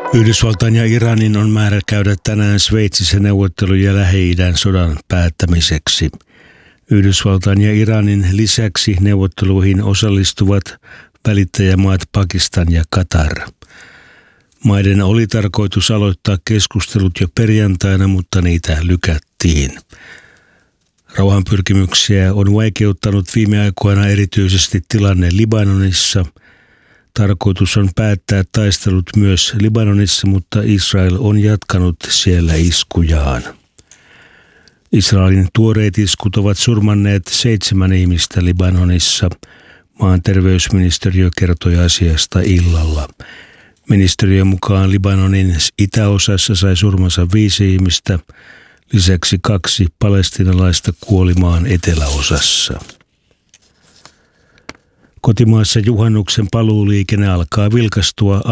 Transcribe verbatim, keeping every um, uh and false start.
Yhdysvaltain ja Iranin on määrä käydä tänään Sveitsissä neuvotteluja Lähi-idän sodan päättämiseksi. Yhdysvaltain ja Iranin lisäksi neuvotteluihin osallistuvat välittäjämaat Pakistan ja Katar. Maiden oli tarkoitus aloittaa keskustelut jo perjantaina, mutta niitä lykättiin. Rauhanpyrkimyksiä on vaikeuttanut viime aikoina erityisesti tilanne Libanonissa. Tarkoitus on päättää taistelut myös Libanonissa, mutta Israel on jatkanut siellä iskujaan. Israelin tuoreet iskut ovat surmanneet seitsemän ihmistä Libanonissa. Maan terveysministeriö kertoi asiasta illalla. Ministeriön mukaan Libanonin itäosassa sai surmansa viisi ihmistä. Lisäksi kaksi palestiinalaista kuoli maan eteläosassa. Kotimaassa juhannuksen paluuliikenne alkaa vilkastua